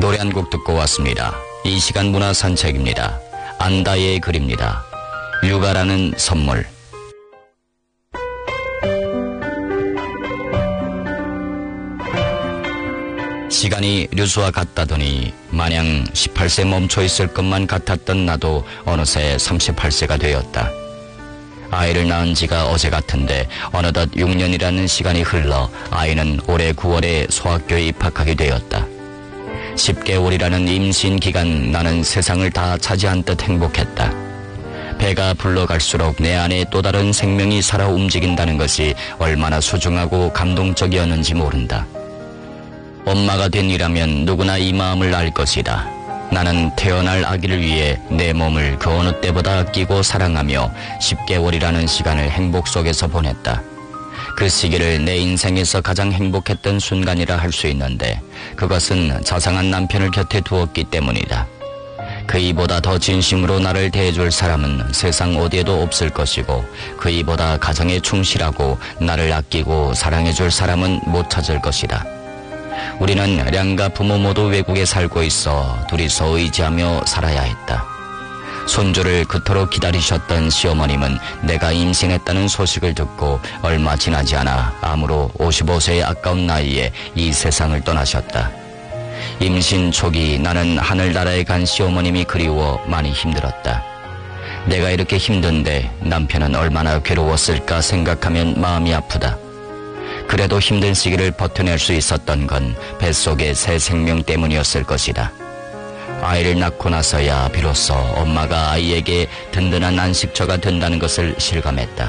노래 한 곡 듣고 왔습니다. 이 시간 문화 산책입니다. 안다의 글입니다. 육아라는 선물. 시간이 류수와 같다더니 마냥 18세 멈춰 있을 것만 같았던 나도 어느새 38세가 되었다. 아이를 낳은 지가 어제 같은데 어느덧 6년이라는 시간이 흘러 아이는 올해 9월에 소학교에 입학하게 되었다. 10개월이라는 임신 기간 나는 세상을 다 차지한 듯 행복했다. 배가 불러갈수록 내 안에 또 다른 생명이 살아 움직인다는 것이 얼마나 소중하고 감동적이었는지 모른다. 엄마가 된 이라면 누구나 이 마음을 알 것이다. 나는 태어날 아기를 위해 내 몸을 그 어느 때보다 아끼고 사랑하며 10개월이라는 시간을 행복 속에서 보냈다. 그 시기를 내 인생에서 가장 행복했던 순간이라 할 수 있는데 그것은 자상한 남편을 곁에 두었기 때문이다. 그이보다 더 진심으로 나를 대해줄 사람은 세상 어디에도 없을 것이고 그이보다 가정에 충실하고 나를 아끼고 사랑해줄 사람은 못 찾을 것이다. 우리는 량가 부모 모두 외국에 살고 있어 둘이서 의지하며 살아야 했다. 손주를 그토록 기다리셨던 시어머님은 내가 임신했다는 소식을 듣고 얼마 지나지 않아 암으로 55세의 아까운 나이에 이 세상을 떠나셨다. 임신 초기 나는 하늘나라에 간 시어머님이 그리워 많이 힘들었다. 내가 이렇게 힘든데 남편은 얼마나 괴로웠을까 생각하면 마음이 아프다. 그래도 힘든 시기를 버텨낼 수 있었던 건 뱃속의 새 생명 때문이었을 것이다. 아이를 낳고 나서야 비로소 엄마가 아이에게 든든한 안식처가 된다는 것을 실감했다.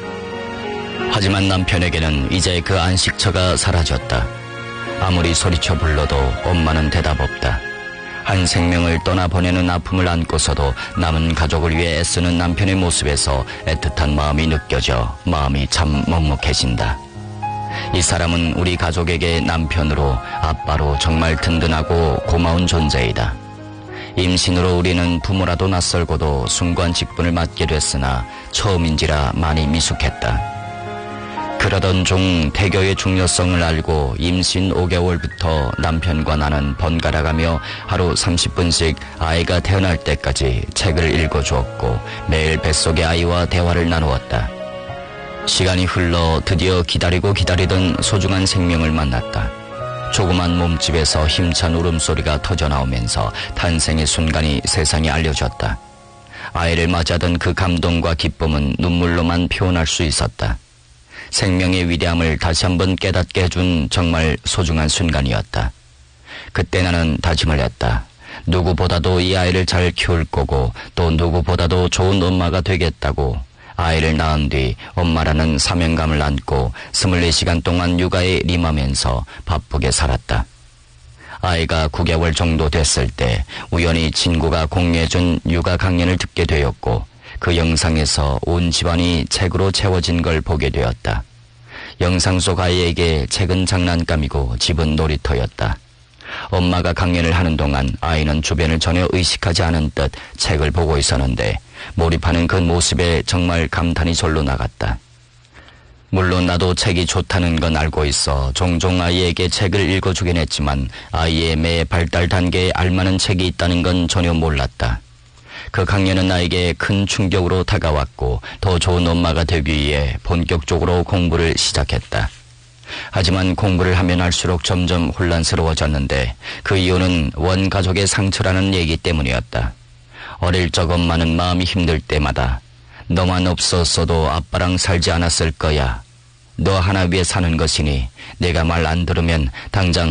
하지만 남편에게는 이제 그 안식처가 사라졌다. 아무리 소리쳐 불러도 엄마는 대답 없다. 한 생명을 떠나보내는 아픔을 안고서도 남은 가족을 위해 애쓰는 남편의 모습에서 애틋한 마음이 느껴져 마음이 참 먹먹해진다. 이 사람은 우리 가족에게 남편으로 아빠로 정말 든든하고 고마운 존재이다. 임신으로 우리는 부모라도 낯설고도 순간 직분을 맡게 됐으나 처음인지라 많이 미숙했다. 그러던 중 태교의 중요성을 알고 임신 5개월부터 남편과 나는 번갈아가며 하루 30분씩 아이가 태어날 때까지 책을 읽어주었고 매일 뱃속의 아이와 대화를 나누었다. 시간이 흘러 드디어 기다리고 기다리던 소중한 생명을 만났다. 조그만 몸집에서 힘찬 울음소리가 터져나오면서 탄생의 순간이 세상에 알려졌다. 아이를 맞이하던 그 감동과 기쁨은 눈물로만 표현할 수 있었다. 생명의 위대함을 다시 한번 깨닫게 해준 정말 소중한 순간이었다. 그때 나는 다짐을 했다. 누구보다도 이 아이를 잘 키울 거고 또 누구보다도 좋은 엄마가 되겠다고. 아이를 낳은 뒤 엄마라는 사명감을 안고 24시간 동안 육아에 임하면서 바쁘게 살았다. 아이가 9개월 정도 됐을 때 우연히 친구가 공유해준 육아 강연을 듣게 되었고 그 영상에서 온 집안이 책으로 채워진 걸 보게 되었다. 영상 속 아이에게 책은 장난감이고 집은 놀이터였다. 엄마가 강연을 하는 동안 아이는 주변을 전혀 의식하지 않은 듯 책을 보고 있었는데 몰입하는 그 모습에 정말 감탄이 절로 나갔다. 물론 나도 책이 좋다는 건 알고 있어 종종 아이에게 책을 읽어주긴 했지만 아이의 매 발달 단계에 알만한 책이 있다는 건 전혀 몰랐다. 그 강연은 나에게 큰 충격으로 다가왔고 더 좋은 엄마가 되기 위해 본격적으로 공부를 시작했다. 하지만 공부를 하면 할수록 점점 혼란스러워졌는데 그 이유는 원 가족의 상처라는 얘기 때문이었다. 어릴 적 엄마는 마음이 힘들 때마다 너만 없었어도 아빠랑 살지 않았을 거야. 너 하나 위해 사는 것이니 내가 말 안 들으면 당장